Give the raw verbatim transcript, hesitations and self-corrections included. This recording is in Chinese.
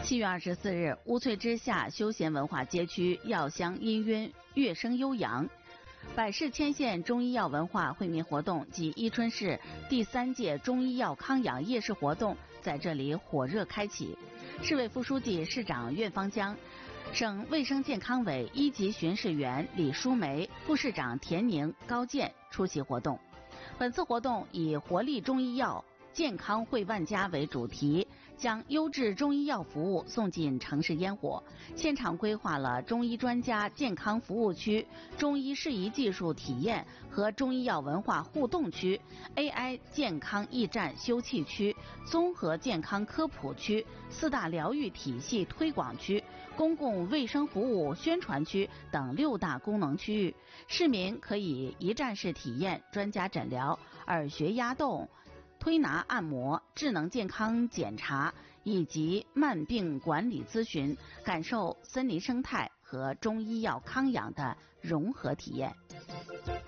七月二十四日，乌翠之下休闲文化街区药香氤氲，乐声悠扬。百世千县中医药文化惠民活动及伊春市第三届中医药康养夜市活动在这里火热开启。市委副书记、市长苑方江、省卫生健康委一级巡视员李淑梅、副市长田宁、高健出席活动。本次活动以活力中医药，健康惠万家为主题，将优质中医药服务送进城市烟火。现场规划了中医专家健康服务区、中医适宜技术体验和中医药文化互动区、A I 健康驿站休憩区、综合健康科普区、四大疗愈体系推广区、公共卫生服务宣传区等六大功能区域。市民可以一站式体验专家诊疗、耳穴压动、推拿按摩、智能健康检查以及慢病管理咨询，感受森林生态和中医药康养的融合体验。